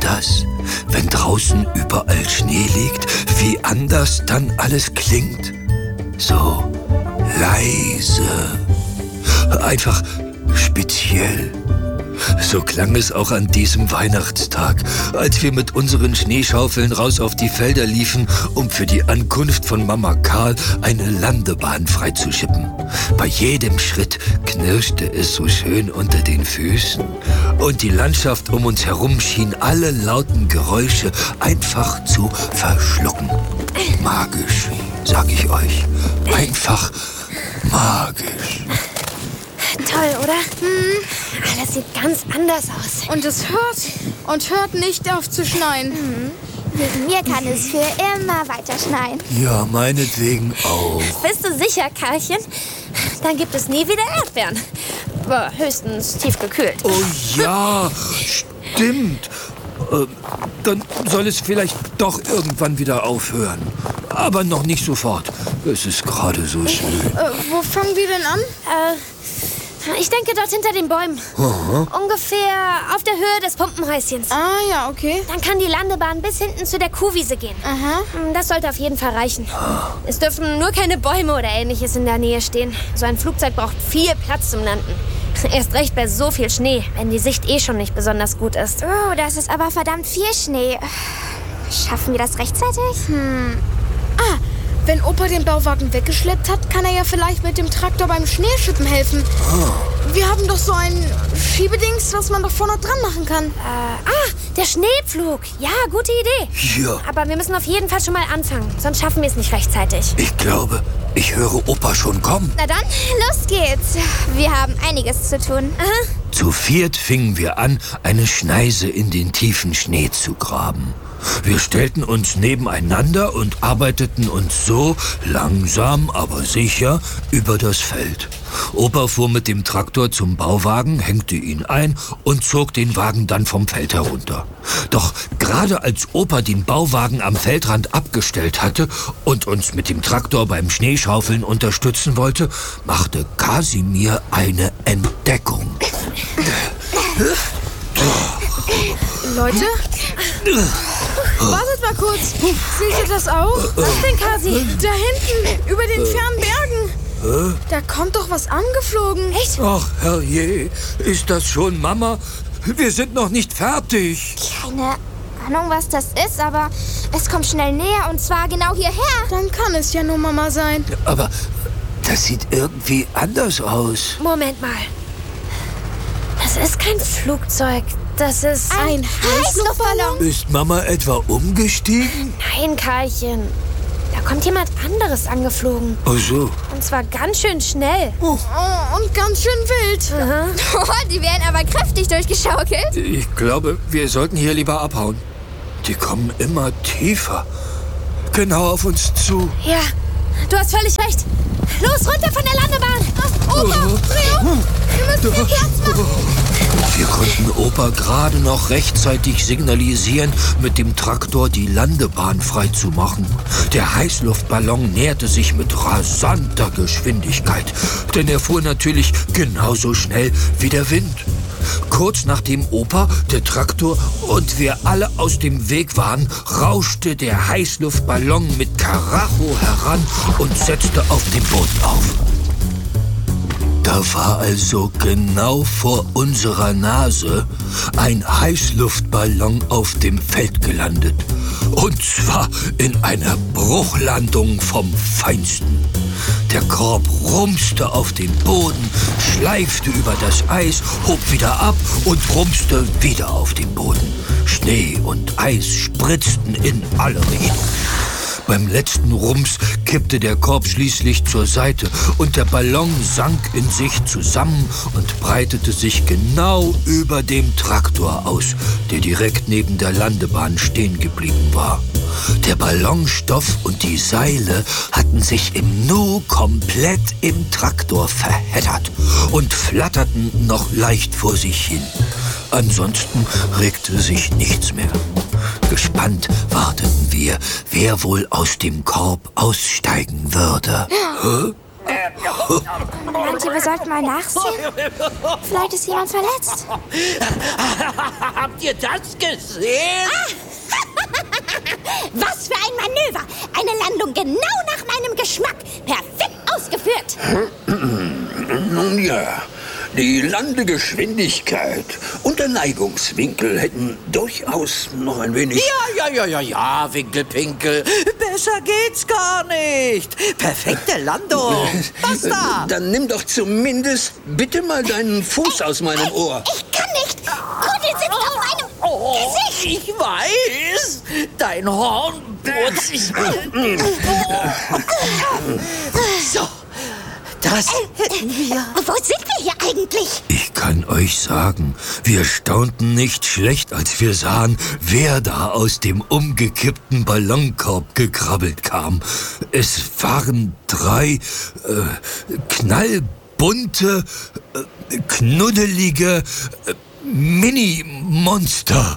das, wenn draußen überall Schnee liegt, wie anders dann alles klingt? So leise, einfach speziell. So klang es auch an diesem Weihnachtstag, als wir mit unseren Schneeschaufeln raus auf die Felder liefen, um für die Ankunft von Mama Karl eine Landebahn freizuschippen. Bei jedem Schritt knirschte es so schön unter den Füßen. Und die Landschaft um uns herum schien alle lauten Geräusche einfach zu verschlucken. Magisch, sag ich euch. Einfach magisch. Toll, oder? Alles sieht ganz anders aus. Und es hört nicht auf zu schneien. Wegen mir kann es für immer weiter schneien. Ja, meinetwegen auch. Bist du sicher, Karlchen? Dann gibt es nie wieder Erdbeeren. Aber höchstens tiefgekühlt. Oh ja, stimmt. Dann soll es vielleicht doch irgendwann wieder aufhören. Aber noch nicht sofort. Es ist gerade so schön. Wo fangen wir denn an? Ich denke dort hinter den Bäumen. Ungefähr auf der Höhe des Pumpenhäuschens. Ah ja, okay. Dann kann die Landebahn bis hinten zu der Kuhwiese gehen. Aha. Das sollte auf jeden Fall reichen. Es dürfen nur keine Bäume oder Ähnliches in der Nähe stehen. So ein Flugzeug braucht viel Platz zum Landen. Erst recht bei so viel Schnee, wenn die Sicht eh schon nicht besonders gut ist. Oh, das ist aber verdammt viel Schnee. Schaffen wir das rechtzeitig? Wenn Opa den Bauwagen weggeschleppt hat, kann er ja vielleicht mit dem Traktor beim Schneeschippen helfen. Wir haben doch so ein Schiebedings, was man doch vorne dran machen kann. Der Schneepflug. Ja, gute Idee. Hier, Aber wir müssen auf jeden Fall schon mal anfangen, sonst schaffen wir es nicht rechtzeitig. ich glaube, ich höre Opa schon kommen. Na dann, los geht's. Wir haben einiges zu tun. Zu viert fingen wir an, eine Schneise in den tiefen Schnee zu graben. Wir stellten uns nebeneinander und arbeiteten uns so langsam, aber sicher über das Feld. Opa fuhr mit dem Traktor zum Bauwagen, hängte ihn ein und zog den Wagen dann vom Feld herunter. Doch gerade als Opa den Bauwagen am Feldrand abgestellt hatte und uns mit dem Traktor beim Schneeschaufeln unterstützen wollte, machte Kasimir eine Entdeckung. Leute? Wartet mal kurz. Seht ihr das auch? Was denn, Kasi? Da hinten, über den fernen Bergen. Da kommt doch was angeflogen. Echt? Ach, herrje, ist das schon Mama? Wir sind noch nicht fertig. Keine Ahnung, was das ist, aber es kommt schnell näher und zwar genau hierher. Dann kann es ja nur Mama sein. Aber das sieht irgendwie anders aus. Moment mal. Das ist kein Flugzeug. Das ist... Ein Heißluftballon. Ist Mama etwa umgestiegen? Nein, Karlchen. Da kommt jemand anderes angeflogen. Ach so. Und zwar ganz schön schnell. Oh, und ganz schön wild. Die werden aber kräftig durchgeschaukelt. Ich glaube, wir sollten hier lieber abhauen. Die kommen immer tiefer. Genau auf uns zu. Ja, du hast völlig recht. Los, runter von der Landebahn. Opa, dreh um. Wir müssen hier Platz machen. Wir konnten Opa gerade noch rechtzeitig signalisieren, mit dem Traktor die Landebahn freizumachen. Der Heißluftballon näherte sich mit rasanter Geschwindigkeit, denn er fuhr natürlich genauso schnell wie der Wind. Kurz nachdem Opa, der Traktor und wir alle aus dem Weg waren, rauschte der Heißluftballon mit Karacho heran und setzte auf den Boden auf. Da war also genau vor unserer Nase ein Heißluftballon auf dem Feld gelandet. Und zwar in einer Bruchlandung vom Feinsten. Der Korb rumste auf den Boden, schleifte über das Eis, hob wieder ab und rumste wieder auf den Boden. Schnee und Eis spritzten in alle Richtungen. Beim letzten Rums kippte der Korb schließlich zur Seite und der Ballon sank in sich zusammen und breitete sich genau über dem Traktor aus, der direkt neben der Landebahn stehen geblieben war. Der Ballonstoff und die Seile hatten sich im Nu komplett im Traktor verheddert und flatterten noch leicht vor sich hin. Ansonsten regte sich nichts mehr. Gespannt warteten wir, wer wohl aus dem Korb aussteigen würde. Meint ihr, wir sollten mal nachsehen? Vielleicht ist jemand verletzt. Habt ihr das gesehen? Was für ein Manöver! Eine Landung genau nach meinem Geschmack. Perfekt ausgeführt. Nun ja, die Landegeschwindigkeit und der Neigungswinkel hätten durchaus noch ein wenig... Ja, Winkelpinkel. Besser geht's gar nicht. Perfekte Landung. Basta. Dann nimm doch zumindest bitte mal deinen Fuß aus meinem Ohr. Ich kann nicht. Kuddel sitzt auf meinem Gesicht. Ich weiß. Dein Horn putzt sich. So. Das hätten wir. Wo sind wir hier eigentlich? Ich kann euch sagen, wir staunten nicht schlecht, als wir sahen, wer da aus dem umgekippten Ballonkorb gekrabbelt kam. Es waren 3 knallbunte, knuddelige Mini-Monster.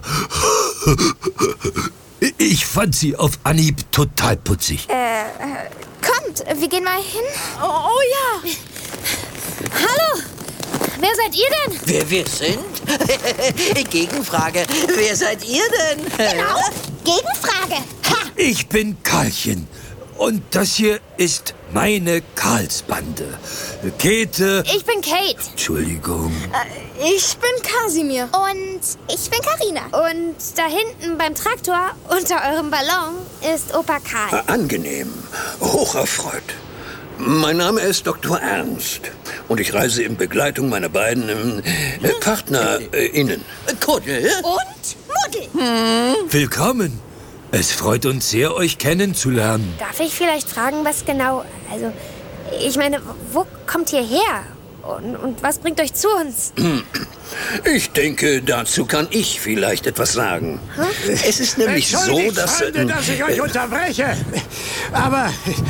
Ich fand sie auf Anhieb total putzig. Kommt, wir gehen mal hin. Oh ja. Hallo. Wer seid ihr denn? Wer wir sind? Gegenfrage. Wer seid ihr denn? Genau. Gegenfrage. Ha. Ich bin Karlchen. Und das hier ist meine Karlsbande. Käthe. Ich bin Kate. Entschuldigung. Ich bin Kasimir. Und ich bin Karina. Und da hinten beim Traktor, unter eurem Ballon, ist Opa Karl. Angenehm, hocherfreut. Mein Name ist Dr. Ernst und ich reise in Begleitung meiner beiden PartnerInnen. Kuddel. Und Muddel. Willkommen. Es freut uns sehr, euch kennenzulernen. Darf ich vielleicht fragen, was genau... Also, ich meine, wo kommt ihr her? Und was bringt euch zu uns? Ich denke, dazu kann ich vielleicht etwas sagen. Es ist nämlich so, dass... Freunde, dass ich euch unterbreche. Aber...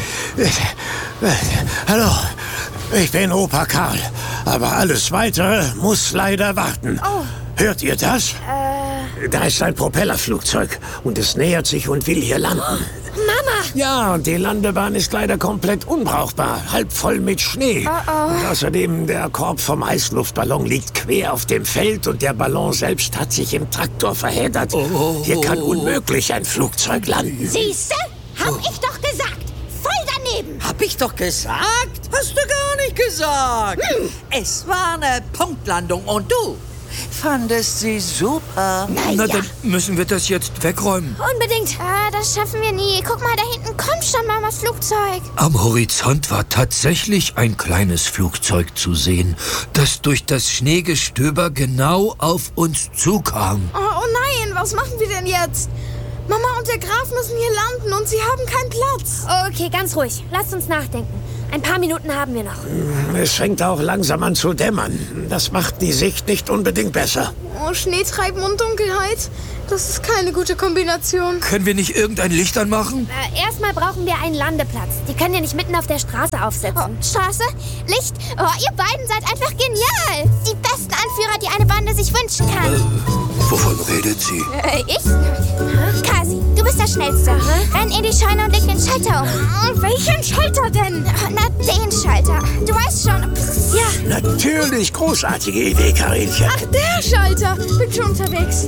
hallo, ich bin Opa Karl. Aber alles Weitere muss leider warten. Oh. Hört ihr das? Da ist ein Propellerflugzeug und es nähert sich und will hier landen. Mama! Ja, und die Landebahn ist leider komplett unbrauchbar, halb voll mit Schnee. Und außerdem, der Korb vom Heißluftballon liegt quer auf dem Feld und der Ballon selbst hat sich im Traktor verheddert. Hier kann unmöglich ein Flugzeug landen. Siehste? Hab ich doch gesagt. Voll daneben. Hab ich doch gesagt? Hast du gar nicht gesagt. Es war eine Punktlandung und du fandest sie super. Na, dann müssen wir das jetzt wegräumen. Unbedingt. Das schaffen wir nie. Guck mal, da hinten kommt schon Mamas Flugzeug. Am Horizont war tatsächlich ein kleines Flugzeug zu sehen, das durch das Schneegestöber genau auf uns zukam. Oh nein, was machen wir denn jetzt? Mama und der Graf müssen hier landen und sie haben keinen Platz. Okay, ganz ruhig. Lasst uns nachdenken. Ein paar Minuten haben wir noch. Es fängt auch langsam an zu dämmern. Das macht die Sicht nicht unbedingt besser. Oh, Schneetreiben und Dunkelheit. Das ist keine gute Kombination. Können wir nicht irgendein Licht anmachen? Erstmal brauchen wir einen Landeplatz. Die können ja nicht mitten auf der Straße aufsetzen. Straße, Licht. Oh, ihr beiden seid einfach genial. Die besten Anführer, die eine Bande sich wünschen kann. Wovon redet sie? Ich? Kasi, du bist der Schnellste. Renn in die Scheune und leg den Schalter um. Welchen Schalter denn? Na, den Schalter. Du weißt schon. Ja. Natürlich, großartige Idee, Karinchen. Ach, der Schalter. Bin schon unterwegs.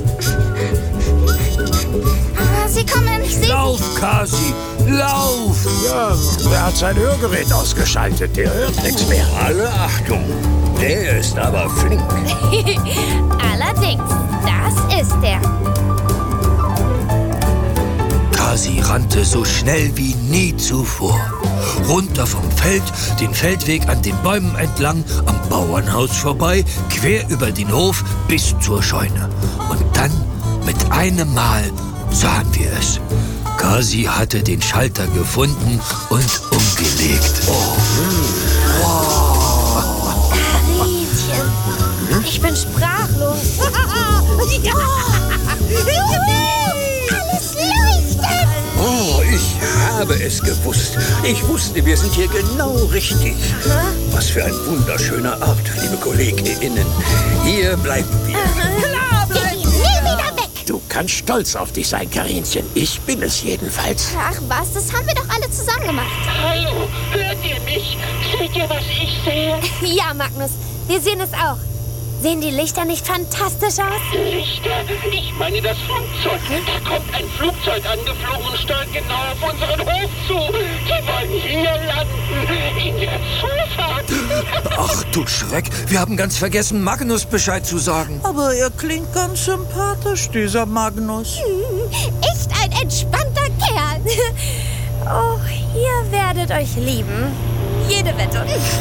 Sie kommen. Lauf, Kasi, lauf! Ja, wer hat sein Hörgerät ausgeschaltet? Der hört nichts mehr. Alle Achtung, der ist aber flink. Allerdings, das ist der. Kasi rannte so schnell wie nie zuvor. Runter vom Feld, den Feldweg an den Bäumen entlang, am Bauernhaus vorbei, quer über den Hof bis zur Scheune. Und dann, mit einem Mal, sahen wir es. Kasi hatte den Schalter gefunden und umgelegt. Karinchen. Ich bin sprachlos. Alles leuchtet. Oh, ich habe es gewusst. Ich wusste, wir sind hier genau richtig. Was für ein wunderschöner Ort, liebe KollegInnen. Hier bleiben wir. Wir gehen nie wieder weg. Du kannst stolz auf dich sein, Karinchen. Ich bin es jedenfalls. Ach was, das haben wir doch alle zusammen gemacht. Hallo, hört ihr mich? Seht ihr, was ich sehe? Ja, Magnus, wir sehen es auch. Sehen die Lichter nicht fantastisch aus? Lichter? Ich meine das Flugzeug. Da kommt ein Flugzeug angeflogen und steuert genau auf unseren Hof zu. Die wollen hier landen. In der Zufahrt. Ach du Schreck, wir haben ganz vergessen, Magnus Bescheid zu sagen. Aber er klingt ganz sympathisch, dieser Magnus. Echt ein entspannter Kerl. Oh, ihr werdet euch lieben. Jede Wette.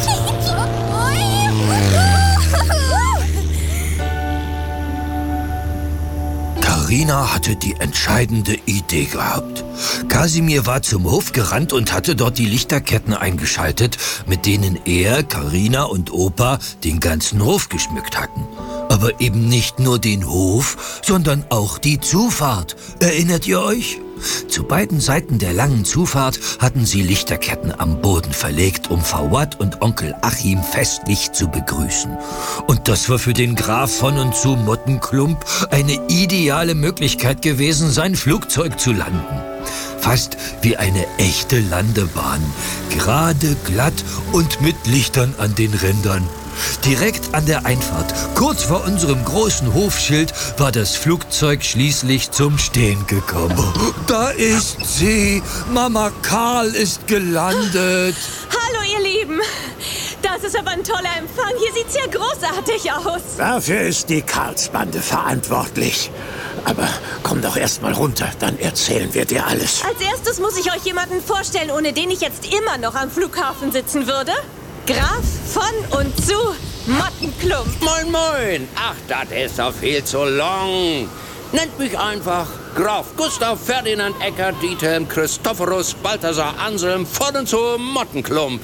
Carina hatte die entscheidende Idee gehabt. Kasimir war zum Hof gerannt und hatte dort die Lichterketten eingeschaltet, mit denen er, Carina und Opa den ganzen Hof geschmückt hatten. Aber eben nicht nur den Hof, sondern auch die Zufahrt. Erinnert ihr euch? Zu beiden Seiten der langen Zufahrt hatten sie Lichterketten am Boden verlegt, um Fawad und Onkel Achim festlich zu begrüßen. Und das war für den Graf von und zu Mottenklump eine ideale Möglichkeit gewesen, sein Flugzeug zu landen. Fast wie eine echte Landebahn, gerade, glatt und mit Lichtern an den Rändern. Direkt an der Einfahrt, kurz vor unserem großen Hofschild, war das Flugzeug schließlich zum Stehen gekommen. Da ist sie! Mama Karl ist gelandet! Hallo, ihr Lieben! Das ist aber ein toller Empfang. Hier sieht's ja großartig aus. Dafür ist die Karlsbande verantwortlich. Aber komm doch erst mal runter, dann erzählen wir dir alles. Als erstes muss ich euch jemanden vorstellen, ohne den ich jetzt immer noch am Flughafen sitzen würde. Graf von und zu Mottenklump. Moin, moin. Ach, das ist doch viel zu lang. Nennt mich einfach Graf Gustav Ferdinand Eckert Diethelm Christophorus Balthasar Anselm von und zu Mottenklump.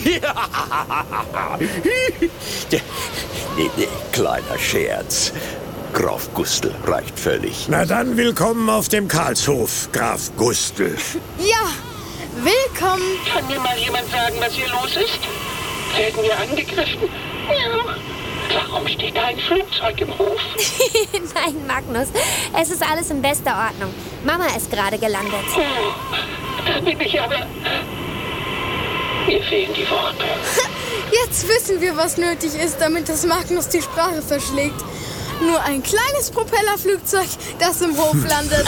Kleiner Scherz. Graf Gustl reicht völlig. Na dann willkommen auf dem Karlshof, Graf Gustl. Ja, willkommen. Kann mir mal jemand sagen, was hier los ist? Werden wir angegriffen? Ja. Warum steht da ein Flugzeug im Hof? Nein, Magnus, es ist alles in bester Ordnung. Mama ist gerade gelandet. Oh, da bin ich aber... Mir fehlen die Worte. Jetzt wissen wir, was nötig ist, damit das Magnus die Sprache verschlägt. Nur ein kleines Propellerflugzeug, das im Hof landet.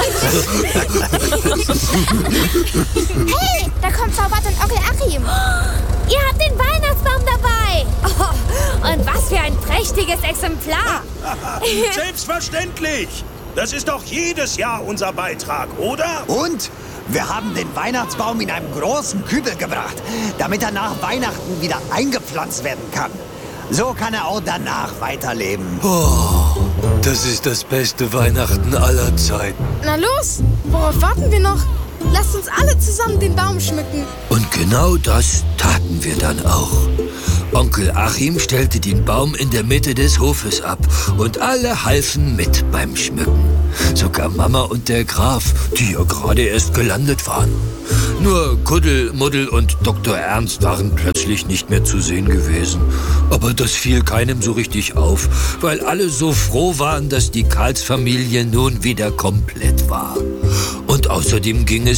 Hey, da kommt Fawad und Onkel Achim. Ihr habt den Weihnachtsbaum dabei. Oh, und was für ein prächtiges Exemplar. Selbstverständlich. Das ist doch jedes Jahr unser Beitrag, oder? Und wir haben den Weihnachtsbaum in einem großen Kübel gebracht, damit er nach Weihnachten wieder eingepflanzt werden kann. So kann er auch danach weiterleben. Oh, das ist das beste Weihnachten aller Zeiten. Na los, worauf warten wir noch? Lasst uns alle zusammen den Baum schmücken. Und genau das taten wir dann auch. Onkel Achim stellte den Baum in der Mitte des Hofes ab und alle halfen mit beim Schmücken. Sogar Mama und der Graf, die ja gerade erst gelandet waren. Nur Kuddel, Muddel und Dr. Ernst waren plötzlich nicht mehr zu sehen gewesen. Aber das fiel keinem so richtig auf, weil alle so froh waren, dass die Karls-Familie nun wieder komplett war. Und außerdem ging es